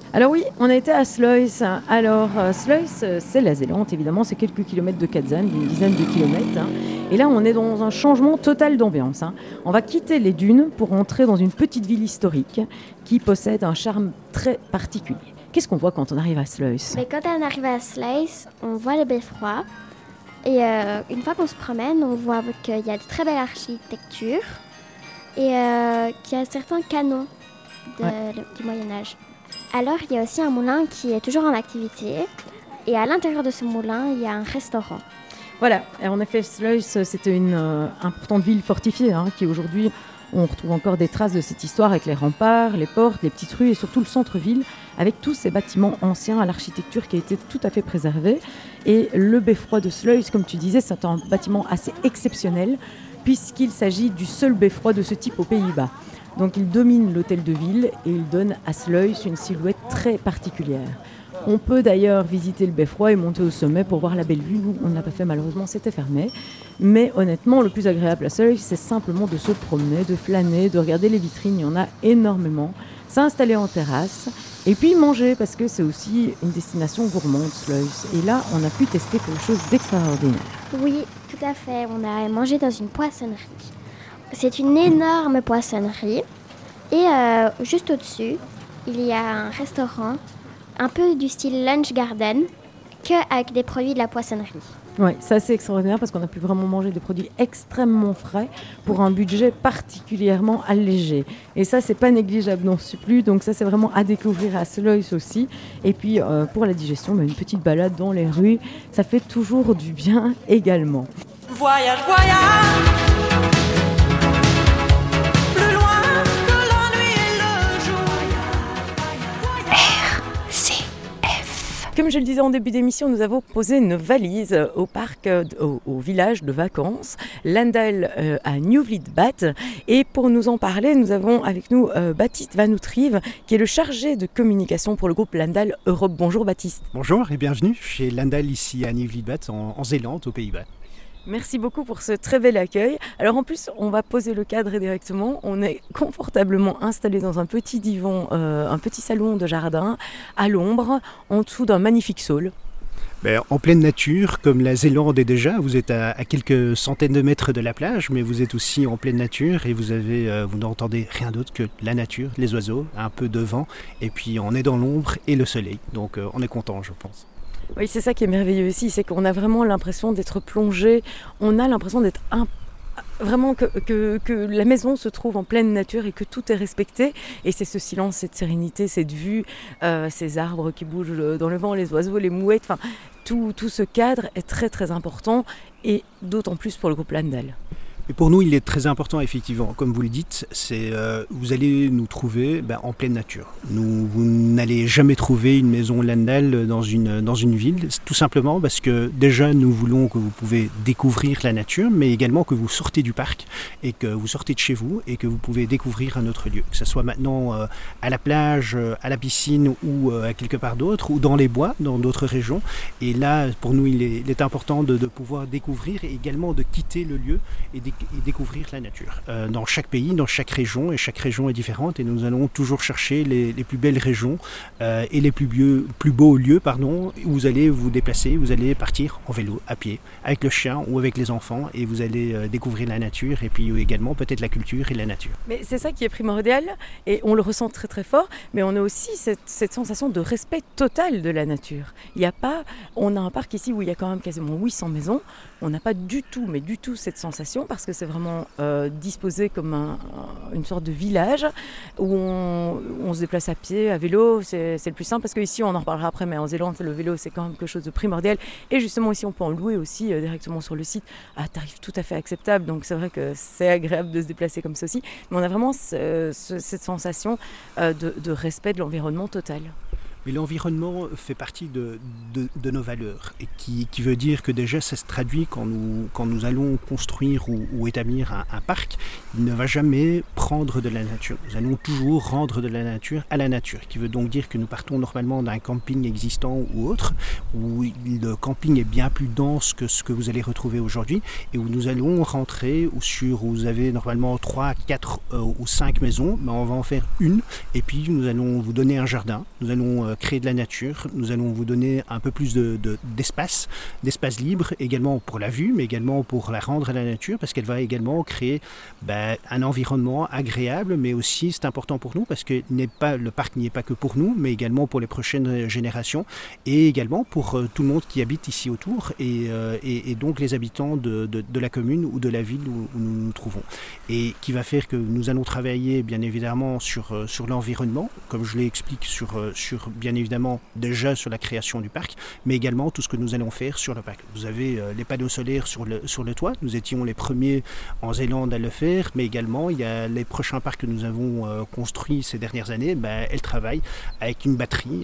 Alors oui, on a été à Sluis. Alors Sluis, c'est la Zélande, évidemment, c'est quelques kilomètres de Kazan, d'une dizaine de kilomètres. Et là, on est dans un changement total d'ambiance. On va quitter les dunes pour entrer dans une petite ville historique qui possède un charme très particulier. Qu'est-ce qu'on voit quand on arrive à Sluis? Mais quand on arrive à Sluis, on voit le beffroi. Et une fois qu'on se promène, on voit qu'il y a de très belle architecture et qu'il y a certains canons du Moyen-Âge. Alors, il y a aussi un moulin qui est toujours en activité. Et à l'intérieur de ce moulin, il y a un restaurant. Voilà, et en effet, Sluis, c'était une importante ville fortifiée qui aujourd'hui, on retrouve encore des traces de cette histoire avec les remparts, les portes, les petites rues et surtout le centre-ville avec tous ces bâtiments anciens à l'architecture qui a été tout à fait préservée. Et le beffroi de Sluis, comme tu disais, c'est un bâtiment assez exceptionnel puisqu'il s'agit du seul beffroi de ce type aux Pays-Bas. Donc il domine l'hôtel de ville et il donne à Sluis une silhouette très particulière. On peut d'ailleurs visiter le beffroi et monter au sommet pour voir la belle vue. Nous, on ne l'a pas fait malheureusement, c'était fermé. Mais honnêtement, le plus agréable à Sluis, c'est simplement de se promener, de flâner, de regarder les vitrines. Il y en a énormément. S'installer en terrasse et puis manger parce que c'est aussi une destination gourmande, Sluis. Et là, on a pu tester quelque chose d'extraordinaire. Oui, tout à fait. On a mangé dans une poissonnerie. C'est une énorme poissonnerie. Et juste au-dessus, il y a un restaurant un peu du style lunch garden, qu'avec des produits de la poissonnerie. Oui, ça c'est extraordinaire parce qu'on a pu vraiment manger des produits extrêmement frais pour un budget particulièrement allégé. Et ça, c'est pas négligeable non plus. Donc ça, c'est vraiment à découvrir à Sluis aussi. Et puis pour la digestion, une petite balade dans les rues, ça fait toujours du bien également. Voyage, voyage. Comme je le disais en début d'émission, nous avons posé nos valises au parc, au village de vacances, Landal à Nieuw-Vliet-Bad. Et pour nous en parler, nous avons avec nous Baptiste Van Outrive, qui est le chargé de communication pour le groupe Landal Europe. Bonjour Baptiste. Bonjour et bienvenue chez Landal ici à Nieuw-Vliet-Bad en Zélande, aux Pays-Bas. Merci beaucoup pour ce très bel accueil. Alors en plus, on va poser le cadre directement. On est confortablement installé dans un petit divan, un petit salon de jardin, à l'ombre, en dessous d'un magnifique saule. En pleine nature, comme la Zélande est déjà, vous êtes à quelques centaines de mètres de la plage, mais vous êtes aussi en pleine nature et vous n'entendez rien d'autre que la nature, les oiseaux, un peu de vent, et puis on est dans l'ombre et le soleil. Donc on est content, je pense. Oui, c'est ça qui est merveilleux aussi, c'est qu'on a vraiment l'impression d'être plongé, on a l'impression d'être vraiment que la maison se trouve en pleine nature et que tout est respecté. Et c'est ce silence, cette sérénité, cette vue, ces arbres qui bougent dans le vent, les oiseaux, les mouettes, enfin tout ce cadre est très très important et d'autant plus pour le groupe Landal. Et pour nous, il est très important, effectivement, comme vous le dites, vous allez nous trouver en pleine nature. Vous n'allez jamais trouver une maison Landal dans une ville, tout simplement parce que déjà, nous voulons que vous pouvez découvrir la nature, mais également que vous sortez du parc et que vous sortez de chez vous et que vous pouvez découvrir un autre lieu. Que ce soit maintenant à la plage, à la piscine ou à quelque part d'autre, ou dans les bois, dans d'autres régions. Et là, pour nous, il est important de pouvoir découvrir et également de quitter le lieu et découvrir la nature. Dans chaque pays, dans chaque région, et chaque région est différente, et nous allons toujours chercher les plus belles régions et les plus beaux lieux, où vous allez vous déplacer, vous allez partir en vélo, à pied, avec le chien ou avec les enfants, et vous allez découvrir la nature, et puis également peut-être la culture et la nature. Mais c'est ça qui est primordial, et on le ressent très très fort, mais on a aussi cette sensation de respect total de la nature. On a un parc ici où il y a quand même quasiment 800 maisons, on n'a pas du tout cette sensation, parce que c'est vraiment disposé comme une sorte de village où on se déplace à pied, à vélo, c'est le plus simple parce qu'ici on en reparlera après, mais en Zélande le vélo c'est quand même quelque chose de primordial et justement ici on peut en louer aussi directement sur le site à tarif tout à fait acceptable, donc c'est vrai que c'est agréable de se déplacer comme ceci, mais on a vraiment cette sensation de respect de l'environnement total. Mais l'environnement fait partie de nos valeurs, et qui veut dire que déjà ça se traduit quand nous allons construire ou établir un parc. Il ne va jamais prendre de la nature. Nous allons toujours rendre de la nature à la nature, qui veut donc dire que nous partons normalement d'un camping existant ou autre, où le camping est bien plus dense que ce que vous allez retrouver aujourd'hui, et où nous allons rentrer où vous avez normalement 3, 4 ou 5 maisons, mais on va en faire une, et puis nous allons vous donner un jardin, nous allons créer de la nature, nous allons vous donner un peu plus d'espace libre, également pour la vue, mais également pour la rendre à la nature, parce qu'elle va également créer un environnement agréable, mais aussi c'est important pour nous, parce que le parc n'y est pas que pour nous, mais également pour les prochaines générations, et également pour tout le monde qui habite ici autour, et donc les habitants de la commune ou de la ville où nous nous trouvons. Et qui va faire que nous allons travailler bien évidemment sur l'environnement, comme je l'explique sur bien évidemment déjà sur la création du parc, mais également tout ce que nous allons faire sur le parc. Vous avez les panneaux solaires sur le toit, nous étions les premiers en Zélande à le faire, mais également il y a les prochains parcs que nous avons construits ces dernières années, elles travaillent avec une batterie,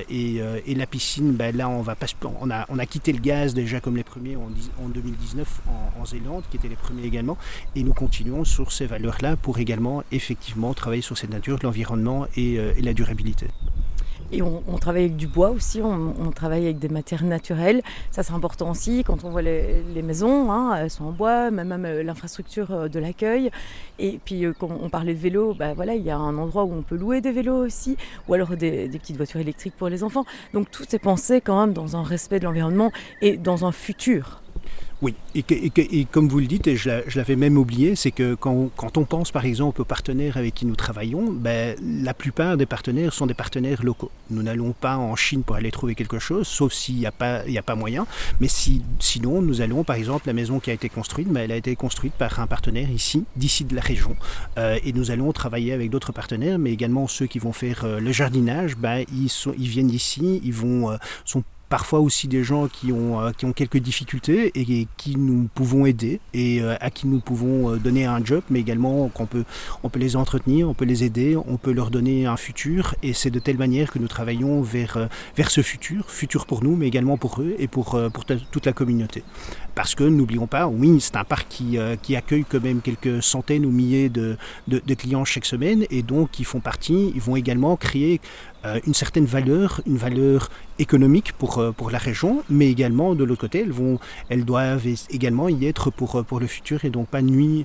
et la piscine, là on a quitté le gaz déjà comme les premiers en 2019 en Zélande, qui étaient les premiers également, et nous continuons sur ces valeurs-là pour également effectivement travailler sur cette nature, l'environnement et la durabilité. Et on travaille avec du bois aussi, on travaille avec des matières naturelles. Ça c'est important aussi quand on voit les maisons, elles sont en bois, même l'infrastructure de l'accueil. Et puis quand on parlait de vélo, il y a un endroit où on peut louer des vélos aussi, ou alors des petites voitures électriques pour les enfants. Donc tout est pensé quand même dans un respect de l'environnement et dans un futur. Oui, et comme vous le dites, et je l'avais même oublié, c'est que quand on pense par exemple aux partenaires avec qui nous travaillons, la plupart des partenaires sont des partenaires locaux. Nous n'allons pas en Chine pour aller trouver quelque chose, sauf s'il n'y a pas moyen, mais sinon nous allons, par exemple, la maison qui a été construite, elle a été construite par un partenaire d'ici de la région, et nous allons travailler avec d'autres partenaires, mais également ceux qui vont faire le jardinage, ils viennent d'ici, sont parfois aussi des gens qui ont quelques difficultés et qui nous pouvons aider et à qui nous pouvons donner un job, mais également on peut les entretenir, on peut les aider, on peut leur donner un futur, et c'est de telle manière que nous travaillons vers ce futur pour nous, mais également pour eux et pour toute la communauté. Parce que n'oublions pas, oui, c'est un parc qui accueille quand même quelques centaines ou milliers de clients chaque semaine, et donc ils vont également créer une certaine valeur, une valeur économique pour la région, mais également de l'autre côté, elles doivent également y être pour le futur, et donc pas nuire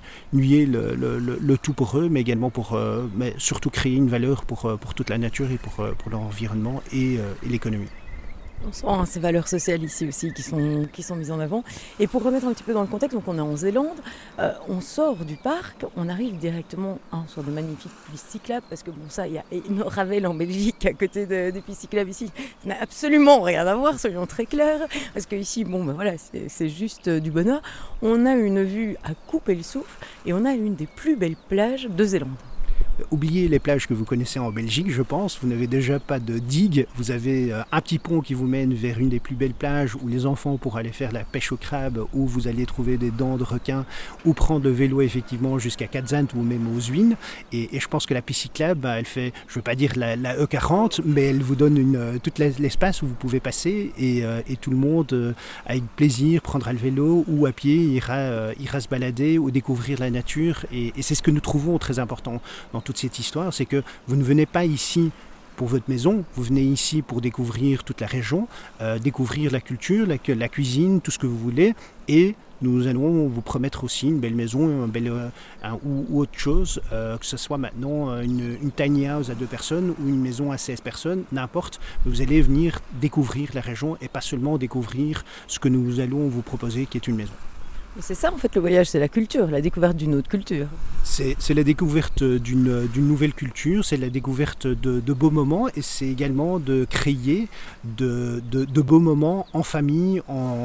le tout pour eux, mais également mais surtout créer une valeur pour toute la nature et pour l'environnement et l'économie. On sent ces valeurs sociales ici aussi qui sont mises en avant. Et pour remettre un petit peu dans le contexte, donc on est en Zélande, on sort du parc, on arrive directement sur de magnifiques pistes cyclables, parce que ça, il y a Ravel en Belgique à côté des pistes cyclables ici. Ça n'a absolument rien à voir, soyons très clairs, parce que ici, c'est juste du bonheur. On a une vue à couper le souffle, et on a une des plus belles plages de Zélande. Oubliez les plages que vous connaissez en Belgique, je pense. Vous n'avez déjà pas de digue. Vous avez un petit pont qui vous mène vers une des plus belles plages où les enfants pourront aller faire la pêche au crabe, où vous allez trouver des dents de requin, ou prendre le vélo effectivement jusqu'à Katzand ou même aux Zwin. Et je pense que la piste cyclable, elle fait, je ne veux pas dire la E40, mais elle vous donne tout l'espace où vous pouvez passer, et tout le monde, avec plaisir, prendra le vélo ou à pied, ira se balader ou découvrir la nature. Et c'est ce que nous trouvons très important dans toute cette histoire, c'est que vous ne venez pas ici pour votre maison, vous venez ici pour découvrir toute la région, découvrir la culture, la cuisine, tout ce que vous voulez, et nous allons vous promettre aussi une belle maison, ou autre chose, que ce soit maintenant une tiny house à 2 personnes ou une maison à 16 personnes, n'importe. Vous allez venir découvrir la région et pas seulement découvrir ce que nous allons vous proposer qui est une maison. C'est ça en fait le voyage, c'est la culture, la découverte d'une autre culture. C'est la découverte d'une nouvelle culture, c'est la découverte de beaux moments, et c'est également de créer de beaux moments en famille,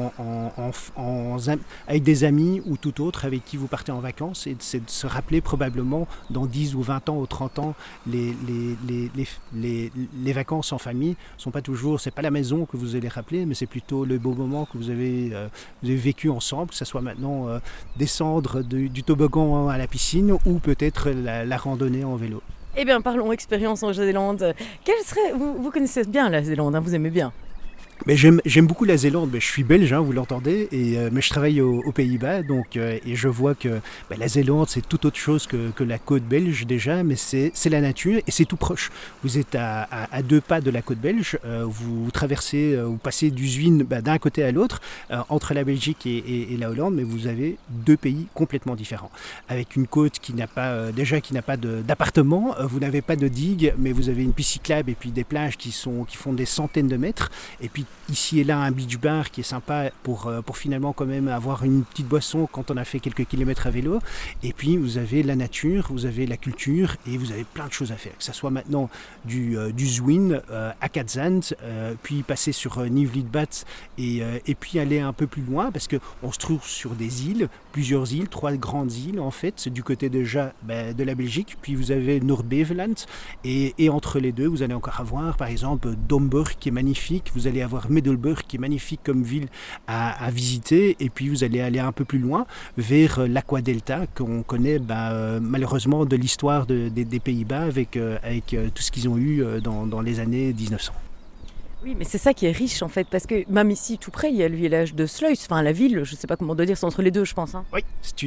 avec des amis ou tout autre avec qui vous partez en vacances, et c'est de se rappeler probablement dans 10 ou 20 ans ou 30 ans les vacances en famille sont pas toujours, c'est pas la maison que vous allez rappeler, mais c'est plutôt le beau moment que vous avez vécu ensemble, que ce soit maintenant descendre du toboggan à la piscine ou peut-être la randonnée en vélo. Eh bien, parlons expérience en Nouvelle-Zélande. Vous connaissez bien la Zélande, hein, vous aimez bien. Mais j'aime beaucoup la Zélande, mais je suis belge, hein, vous l'entendez, mais je travaille aux Pays-Bas, donc, et je vois que la Zélande c'est tout autre chose que la côte belge déjà, mais c'est la nature et c'est tout proche. Vous êtes à 2 pas de la côte belge, vous traversez, vous passez du Zwin d'un côté à l'autre, entre la Belgique et la Hollande, mais vous avez 2 pays complètement différents. Avec une côte qui n'a pas d'appartement, vous n'avez pas de digue, mais vous avez une piste cyclable et puis des plages qui font des centaines de mètres, et puis ici et là un beach bar qui est sympa pour finalement quand même avoir une petite boisson quand on a fait quelques kilomètres à vélo. Et puis vous avez la nature, vous avez la culture et vous avez plein de choses à faire. Que ce soit maintenant du Zwin à Katzand, puis passer sur Nieuw-Lidbad et puis aller un peu plus loin parce qu'on se trouve sur des îles, plusieurs îles, 3 grandes îles en fait, du côté déjà de la Belgique. Puis vous avez Noord-Beveland et entre les deux vous allez encore avoir par exemple Domburg qui est magnifique, vous allez avoir Middelburg qui est magnifique comme ville à visiter, et puis vous allez aller un peu plus loin vers l'Aqua Delta qu'on connaît malheureusement de l'histoire des Pays-Bas avec tout ce qu'ils ont eu dans les années 1900. Oui, mais c'est ça qui est riche en fait, parce que même ici tout près, il y a le village de Sluis, enfin la ville, je ne sais pas comment dire, c'est entre les deux je pense. Hein. Oui, c'est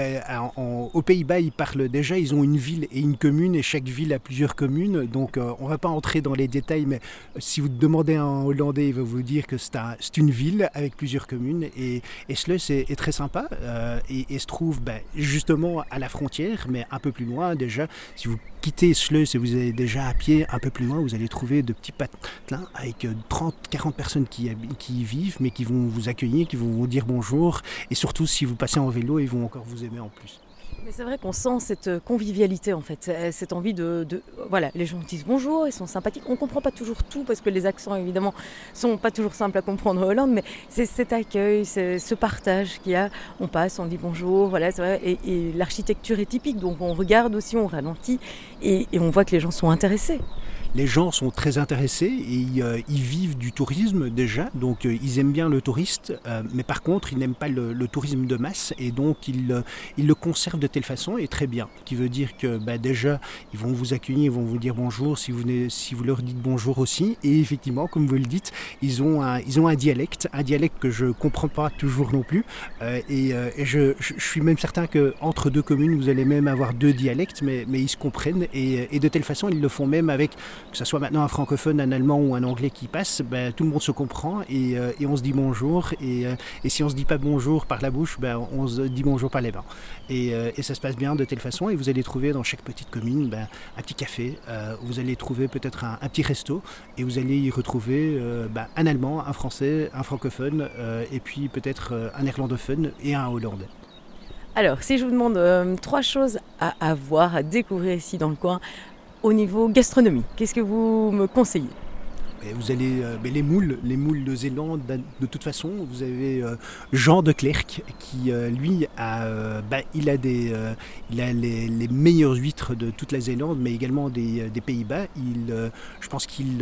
aux Pays-Bas ils ont une ville et une commune, et chaque ville a plusieurs communes, donc on ne va pas entrer dans les détails, mais si vous demandez à un Hollandais, il va vous dire que c'est une ville avec plusieurs communes, et Sluis est très sympa, et se trouve justement à la frontière, mais un peu plus loin déjà. Si vous quittez Sluis et vous allez déjà à pied un peu plus loin, vous allez trouver de petits patelins avec 30-40 personnes qui y vivent, mais qui vont vous accueillir, qui vont vous dire bonjour, et surtout si vous passez en vélo, ils vont encore vous aimer en plus. Mais c'est vrai qu'on sent cette convivialité en fait, cette envie voilà, les gens disent bonjour, ils sont sympathiques. On ne comprend pas toujours tout parce que les accents évidemment sont pas toujours simples à comprendre en Hollande, mais c'est cet accueil, c'est ce partage qu'il y a. On passe, on dit bonjour, voilà, c'est vrai. Et l'architecture est typique, donc on regarde aussi, on ralentit et on voit que les gens sont intéressés. Les gens sont très intéressés et ils vivent du tourisme déjà, donc ils aiment bien le touriste, mais par contre ils n'aiment pas le tourisme de masse, et donc ils le conservent de telle façon, et très bien, qui veut dire que déjà ils vont vous accueillir, ils vont vous dire bonjour si vous leur dites bonjour aussi, et effectivement comme vous le dites, ils ont un dialecte que je ne comprends pas toujours non plus, et je suis même certain qu'entre 2 communes vous allez même avoir 2 dialectes, mais ils se comprennent, et de telle façon ils le font même avec, que ce soit maintenant un francophone, un allemand ou un anglais qui passe, tout le monde se comprend, et on se dit bonjour, et si on ne se dit pas bonjour par la bouche, on se dit bonjour par les mains, et ça se passe bien de telle façon, et vous allez trouver dans chaque petite commune un petit café, vous allez trouver peut-être un petit resto, et vous allez y retrouver un allemand, un français, un francophone, et puis peut-être un néerlandophone et un hollandais. Alors si je vous demande 3 choses à voir, à découvrir ici dans le coin, au niveau gastronomie, qu'est-ce que vous me conseillez ? Et vous allez les moules de Zélande, de toute façon, vous avez Jean de Klerk qui lui il a les meilleures huîtres de toute la Zélande, mais également des Pays-Bas. Je pense qu'il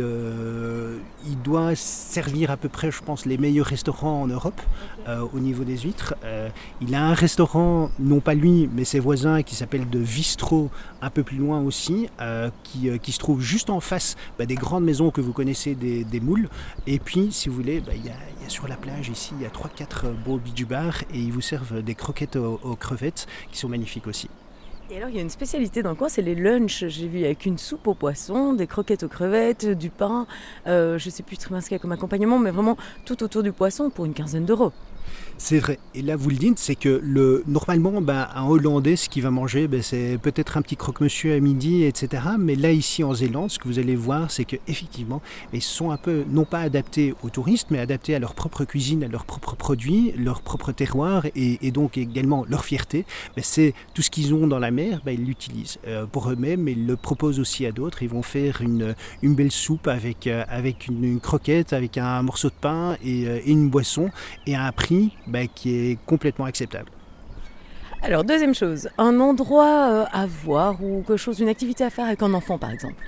doit servir à peu près, je pense, les meilleurs restaurants en Europe au niveau des huîtres. Il a un restaurant, non pas lui, mais ses voisins, qui s'appelle de Vistro, un peu plus loin aussi, qui se trouve juste en face des grandes maisons que vous connaissez des moules, et puis si vous voulez il y a sur la plage ici il y a 3-4 beaux beach bars, et ils vous servent des croquettes aux crevettes qui sont magnifiques aussi. Et alors il y a une spécialité dans le coin, c'est les lunchs. J'ai vu avec une soupe aux poissons, des croquettes aux crevettes, du pain, je ne sais plus très bien ce qu'il y a comme accompagnement, mais vraiment tout autour du poisson pour une 15aine d'euros. C'est vrai. Et là, vous le dites, c'est que normalement, un Hollandais, ce qu'il va manger, c'est peut-être un petit croque-monsieur à midi, etc. Mais là, ici en Zélande, ce que vous allez voir, c'est qu'effectivement, ils sont un peu, non pas adaptés aux touristes, mais adaptés à leur propre cuisine, à leurs propres produits, leur propre terroir, et donc également leur fierté. C'est tout ce qu'ils ont dans la mer, ils l'utilisent pour eux-mêmes, mais ils le proposent aussi à d'autres. Ils vont faire une belle soupe avec une croquette, avec un morceau de pain et une boisson, et à un prix qui est complètement acceptable. Alors deuxième chose, un endroit à voir ou quelque chose, une activité à faire avec un enfant par exemple.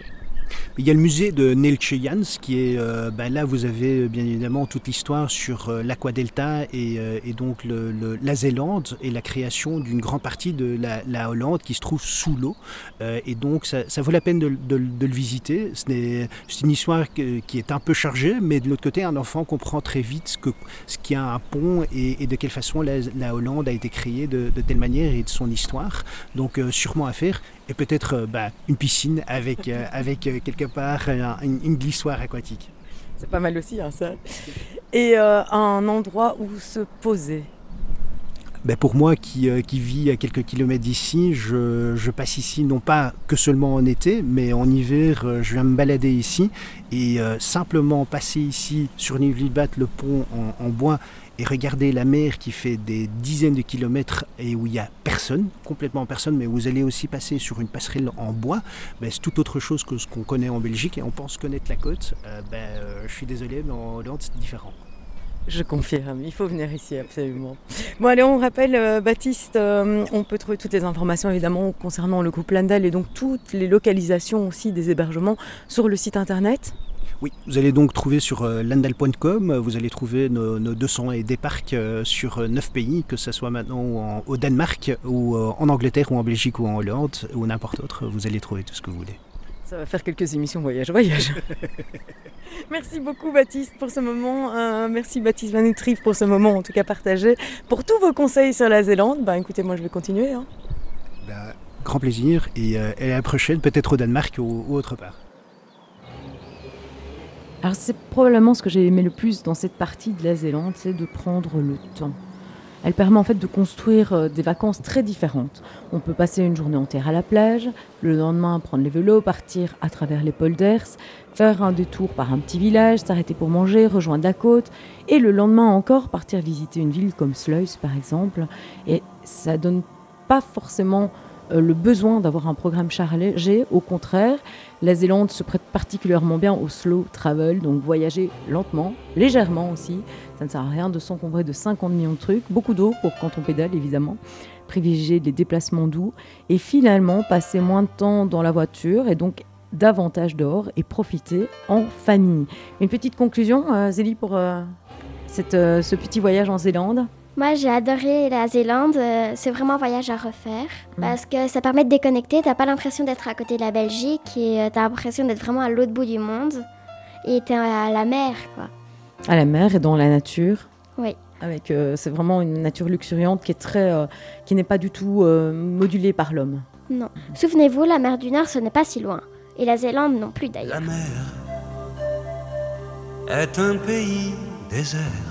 Il y a le musée de Neeltje Jans qui est là vous avez bien évidemment toute l'histoire sur l'Aquadelta et donc la Zélande et la création d'une grande partie de la Hollande qui se trouve sous l'eau et donc ça vaut la peine de le visiter. C'est une histoire qui est un peu chargée, mais de l'autre côté un enfant comprend très vite ce qu'il y a un pont et de quelle façon la Hollande a été créée de telle manière et de son histoire. Donc sûrement à faire. Et peut-être une piscine avec quelque part une glissoire aquatique. C'est pas mal aussi, hein, ça. Et un endroit où se poser. Pour moi qui vis à quelques kilomètres d'ici, je passe ici non pas que seulement en été, mais en hiver, je viens me balader ici. Et simplement passer ici sur Nieuwlibat, le pont en bois, et regarder la mer qui fait des dizaines de kilomètres et où il n'y a personne, complètement personne, mais vous allez aussi passer sur une passerelle en bois, c'est tout autre chose que ce qu'on connaît en Belgique et on pense connaître la côte. Je suis désolé, mais en Hollande c'est différent. Je confirme, il faut venir ici absolument. Bon allez, on rappelle Baptiste, on peut trouver toutes les informations évidemment concernant le groupe Landal et donc toutes les localisations aussi des hébergements sur le site internet. Oui, vous allez donc trouver sur landal.com, vous allez trouver nos 200 et des parcs sur 9 pays, que ce soit maintenant au Danemark, ou en Angleterre, ou en Belgique, ou en Hollande, ou n'importe autre, vous allez trouver tout ce que vous voulez. Ça va faire quelques émissions voyage. Merci beaucoup Baptiste pour ce moment, merci Baptiste Van Utrecht pour ce moment en tout cas partagé, pour tous vos conseils sur la Zélande. Écoutez, moi je vais continuer. Grand plaisir et à la prochaine, peut-être au Danemark ou autre part. Alors c'est probablement ce que j'ai aimé le plus dans cette partie de la Zélande, c'est de prendre le temps. Elle permet en fait de construire des vacances très différentes. On peut passer une journée entière à la plage, le lendemain prendre les vélos, partir à travers les polders, faire un détour par un petit village, s'arrêter pour manger, rejoindre la côte, et le lendemain encore partir visiter une ville comme Sluis par exemple. Et ça donne pas forcément le besoin d'avoir un programme chargé, au contraire, la Zélande se prête particulièrement bien au slow travel, donc voyager lentement, légèrement aussi. Ça ne sert à rien de s'encombrer de 50 millions de trucs, beaucoup d'eau pour quand on pédale évidemment, privilégier les déplacements doux et finalement passer moins de temps dans la voiture et donc davantage dehors et profiter en famille. Une petite conclusion, Zélie, pour ce petit voyage en Zélande? Moi, j'ai adoré la Zélande. C'est vraiment un voyage à refaire parce que ça permet de déconnecter. T'as pas l'impression d'être à côté de la Belgique et t'as l'impression d'être vraiment à l'autre bout du monde. Et t'es à la mer, quoi. À la mer et dans la nature. Oui. Avec, c'est vraiment une nature luxuriante qui est qui n'est pas du tout modulée par l'homme. Non. Souvenez-vous, la mer du Nord, ce n'est pas si loin. Et la Zélande non plus, d'ailleurs. La mer est un pays désert.